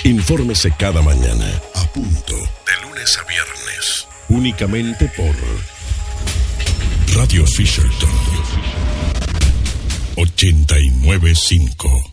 Infórmese cada mañana, a punto, de lunes a viernes, únicamente por Radio Fisherton 89.5.